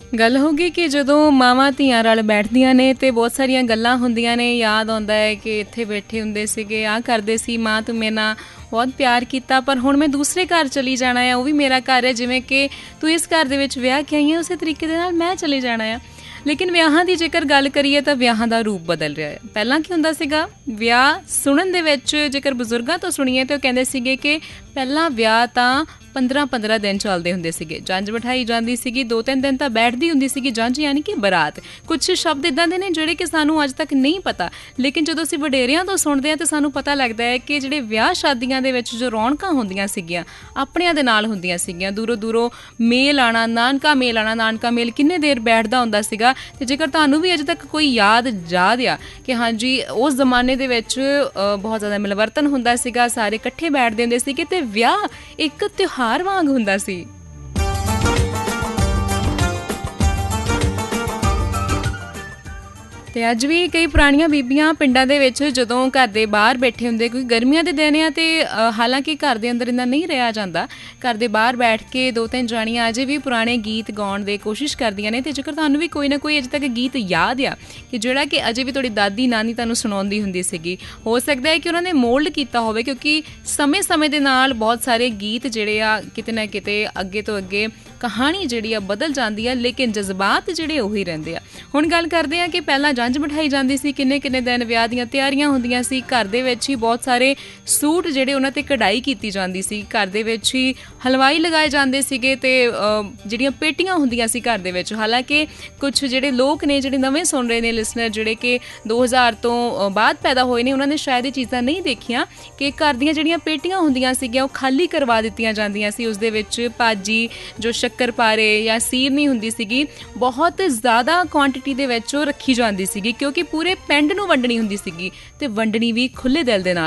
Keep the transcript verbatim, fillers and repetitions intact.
ਗੱਲ ਹੋ ਗਈ ਕਿ ਜਦੋਂ ਮਾਵਾਂ ਧੀਆਂ ਰਲ ਬੈਠਦੀਆਂ ਨੇ ਤੇ ਬਹੁਤ ਸਾਰੀਆਂ ਗੱਲਾਂ ਹੁੰਦੀਆਂ ਨੇ। ਯਾਦ ਆਉਂਦਾ ਹੈ ਕਿ ਇੱਥੇ ਬੈਠੇ ਹੁੰਦੇ ਸੀਗੇ, ਆਹ ਕਰਦੇ ਸੀ, ਮਾਂ ਤੂੰ ਮੇਰੇ ਨਾਲ ਬਹੁਤ ਪਿਆਰ ਕੀਤਾ, ਪਰ ਹੁਣ ਮੈਂ ਦੂਸਰੇ ਘਰ ਚਲੀ ਜਾਣਾ ਆ, ਉਹ ਵੀ ਮੇਰਾ ਘਰ ਹੈ। ਜਿਵੇਂ ਕਿ ਤੂੰ ਇਸ ਘਰ ਦੇ ਵਿੱਚ ਵਿਆਹ ਕੇ ਆਈ ਹੈ, ਉਸੇ ਤਰੀਕੇ ਦੇ ਨਾਲ ਮੈਂ ਚਲੇ ਜਾਣਾ ਆ। ਲੇਕਿਨ ਵਿਆਹਾਂ ਦੀ ਜੇਕਰ ਗੱਲ ਕਰੀਏ ਤਾਂ ਵਿਆਹਾਂ ਦਾ ਰੂਪ ਬਦਲ ਰਿਹਾ ਹੈ। ਪਹਿਲਾਂ ਕੀ ਹੁੰਦਾ ਸੀਗਾ, ਵਿਆਹ ਸੁਣਨ ਦੇ ਵਿੱਚ ਜੇਕਰ ਬਜ਼ੁਰਗਾਂ ਤੋਂ ਸੁਣੀਏ ਤਾਂ ਉਹ ਕਹਿੰਦੇ ਸੀਗੇ ਕਿ ਪਹਿਲਾਂ ਵਿਆਹ ਤਾਂ ਪੰਦਰਾਂ ਪੰਦਰਾਂ ਦਿਨ ਚੱਲਦੇ ਹੁੰਦੇ ਸੀਗੇ। ਜੰਝ ਬਿਠਾਈ ਜਾਂਦੀ ਸੀਗੀ, ਦੋ ਤਿੰਨ ਦਿਨ ਤਾਂ ਬੈਠਦੀ ਹੁੰਦੀ ਸੀਗੀ ਜੰਝ, ਯਾਨੀ ਕਿ ਬਰਾਤ। ਕੁਛ ਸ਼ਬਦ ਇੱਦਾਂ ਦੇ ਨੇ ਜਿਹੜੇ ਕਿ ਸਾਨੂੰ ਅੱਜ ਤੱਕ ਨਹੀਂ ਪਤਾ, ਲੇਕਿਨ ਜਦੋਂ ਅਸੀਂ ਵਡੇਰਿਆਂ ਤੋਂ ਸੁਣਦੇ ਹਾਂ ਤਾਂ ਸਾਨੂੰ ਪਤਾ ਲੱਗਦਾ ਹੈ ਕਿ ਜਿਹੜੇ ਵਿਆਹ ਸ਼ਾਦੀਆਂ ਦੇ ਵਿੱਚ ਜੋ ਰੌਣਕਾਂ ਹੁੰਦੀਆਂ ਸੀਗੀਆਂ ਆਪਣਿਆਂ ਦੇ ਨਾਲ ਹੁੰਦੀਆਂ ਸੀਗੀਆਂ। ਦੂਰੋਂ ਦੂਰੋਂ ਮੇਲ ਆਉਣਾ, ਨਾਨਕਾ ਮੇਲ ਆਉਣਾ, ਨਾਨਕਾ ਮੇਲ ਕਿੰਨੇ ਦੇਰ ਬੈਠਦਾ ਹੁੰਦਾ ਸੀਗਾ। ਅਤੇ ਜੇਕਰ ਤੁਹਾਨੂੰ ਵੀ ਅਜੇ ਤੱਕ ਕੋਈ ਯਾਦ ਯਾਦ ਆ ਕਿ ਹਾਂਜੀ ਉਸ ਜ਼ਮਾਨੇ ਦੇ ਵਿੱਚ ਬਹੁਤ ਜ਼ਿਆਦਾ ਮਿਲਵਰਤਨ ਹੁੰਦਾ ਸੀਗਾ, ਸਾਰੇ ਇਕੱਠੇ ਬੈਠਦੇ ਹੁੰਦੇ ਸੀਗੇ ਅਤੇ ਵਿਆਹ ਇੱਕ ਤਿਉਹਾਰ ਵਾਂਗ ਹੁੰਦਾ ਸੀ। ਅਤੇ ਅੱਜ ਵੀ ਕਈ ਪੁਰਾਣੀਆਂ ਬੀਬੀਆਂ ਪਿੰਡਾਂ ਦੇ ਵਿੱਚ ਜਦੋਂ ਘਰ ਦੇ ਬਾਹਰ ਬੈਠੇ ਹੁੰਦੇ, ਕਿਉਂਕਿ ਗਰਮੀਆਂ ਦੇ ਦਿਨ ਆ ਅਤੇ ਹਾਲਾਂਕਿ ਘਰ ਦੇ ਅੰਦਰ ਇੰਨਾ ਨਹੀਂ ਰਿਹਾ ਜਾਂਦਾ, ਘਰ ਦੇ ਬਾਹਰ ਬੈਠ ਕੇ ਦੋ ਤਿੰਨ ਜਾਣੀਆਂ ਅਜੇ ਵੀ ਪੁਰਾਣੇ ਗੀਤ ਗਾਉਣ ਦੀ ਕੋਸ਼ਿਸ਼ ਕਰਦੀਆਂ ਨੇ। ਅਤੇ ਜੇਕਰ ਤੁਹਾਨੂੰ ਵੀ ਕੋਈ ਨਾ ਕੋਈ ਅਜੇ ਤੱਕ ਗੀਤ ਯਾਦ ਆ ਕਿ ਜਿਹੜਾ ਕਿ ਅਜੇ ਵੀ ਤੁਹਾਡੀ ਦਾਦੀ ਨਾਨੀ ਤੁਹਾਨੂੰ ਸੁਣਾਉਂਦੀ ਹੁੰਦੀ ਸੀਗੀ, ਹੋ ਸਕਦਾ ਹੈ ਕਿ ਉਹਨਾਂ ਨੇ ਮੋਲਡ ਕੀਤਾ ਹੋਵੇ, ਕਿਉਂਕਿ ਸਮੇਂ ਸਮੇਂ ਦੇ ਨਾਲ ਬਹੁਤ ਸਾਰੇ ਗੀਤ ਜਿਹੜੇ ਆ ਕਿਤੇ ਨਾ ਕਿਤੇ ਅੱਗੇ ਤੋਂ ਅੱਗੇ ਕਹਾਣੀ ਜਿਹੜੀ ਆ ਬਦਲ ਜਾਂਦੀ ਆ, ਲੇਕਿਨ ਜਜ਼ਬਾਤ ਜਿਹੜੇ ਉਹੀ ਰਹਿੰਦੇ ਆ। ਹੁਣ ਗੱਲ ਕਰਦੇ ਆ ਕਿ ਪਹਿਲਾਂ ਜੰਝ ਬਿਠਾਈ ਜਾਂਦੀ ਸੀ, ਕਿੰਨੇ ਕਿੰਨੇ ਦਿਨ ਵਿਆਹ ਦੀਆਂ ਤਿਆਰੀਆਂ ਹੁੰਦੀਆਂ ਸੀ, ਘਰ ਦੇ ਵਿੱਚ ਹੀ ਬਹੁਤ ਸਾਰੇ ਸੂਟ ਜਿਹੜੇ ਉਹਨਾਂ 'ਤੇ ਕਢਾਈ ਕੀਤੀ ਜਾਂਦੀ ਸੀ, ਘਰ ਦੇ ਵਿੱਚ ਹੀ ਹਲਵਾਈ ਲਗਾਏ ਜਾਂਦੇ ਸੀਗੇ ਅਤੇ ਜਿਹੜੀਆਂ ਪੇਟੀਆਂ ਹੁੰਦੀਆਂ ਸੀ ਘਰ ਦੇ ਵਿੱਚ। ਹਾਲਾਂਕਿ ਕੁਛ ਜਿਹੜੇ ਲੋਕ ਨੇ ਜਿਹੜੇ ਨਵੇਂ ਸੁਣ ਰਹੇ ਨੇ ਲਿਸਨਰ, ਜਿਹੜੇ ਕਿ ਦੋ ਹਜ਼ਾਰ ਤੋਂ ਬਾਅਦ ਪੈਦਾ ਹੋਏ ਨੇ, ਉਹਨਾਂ ਨੇ ਸ਼ਾਇਦ ਇਹ ਚੀਜ਼ਾਂ ਨਹੀਂ ਦੇਖੀਆਂ ਕਿ ਘਰ ਦੀਆਂ ਜਿਹੜੀਆਂ ਪੇਟੀਆਂ ਹੁੰਦੀਆਂ ਸੀਗੀਆਂ ਉਹ ਖਾਲੀ ਕਰਵਾ ਦਿੱਤੀਆਂ ਜਾਂਦੀਆਂ ਸੀ। ਉਸ ਦੇ ਵਿੱਚ ਭਾਜੀ ਜੋ ਸ਼ੱਕਰ ਪਾਰੇ ਜਾਂ ਸੀਰਨੀ ਹੁੰਦੀ ਸੀਗੀ ਬਹੁਤ ਜ਼ਿਆਦਾ ਕੁਆਂਟਿਟੀ ਦੇ ਵਿੱਚ ਉਹ ਰੱਖੀ ਜਾਂਦੀ ਸੀਗੀ, ਕਿਉਂਕਿ ਪੂਰੇ ਪਿੰਡ ਨੂੰ ਵੰਡਣੀ ਹੁੰਦੀ ਸੀਗੀ ਅਤੇ ਵੰਡਣੀ ਵੀ ਖੁੱਲ੍ਹੇ ਦਿਲ ਦੇ ਨਾਲ।